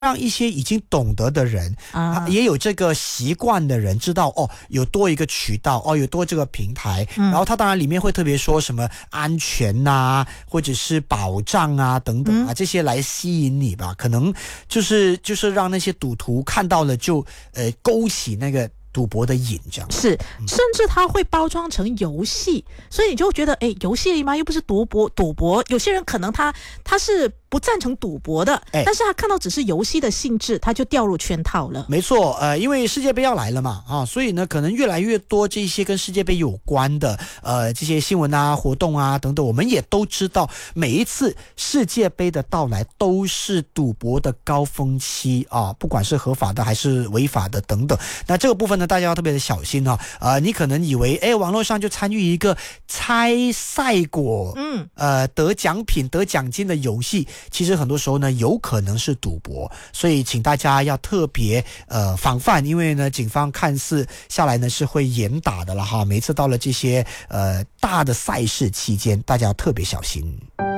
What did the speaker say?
让一些已经懂得的人也有这个习惯的人知道有多一个渠道有多这个平台，然后他当然里面会特别说什么安全啊或者是保障啊等等这些来吸引你吧，可能就是让那些赌徒看到了就勾起那个赌博的瘾，这样是，甚至他会包装成游戏，所以你就觉得游戏吗？又不是赌博。有些人可能他是不赞成赌博的，但是他看到只是游戏的性质，他就掉入圈套了。 没错，因为世界杯要来了嘛，所以呢，可能越来越多这些跟世界杯有关的这些新闻啊、活动啊等等，我们也都知道，每一次世界杯的到来都是赌博的高峰期啊，不管是合法的还是违法的等等。那这个部分呢，大家要特别的小心你可能以为网络上就参与一个猜赛果，得奖品、得奖金的游戏。其实很多时候呢有可能是赌博，所以请大家要特别防范，因为呢警方看似下来呢是会严打的了哈，每次到了这些大的赛事期间，大家要特别小心。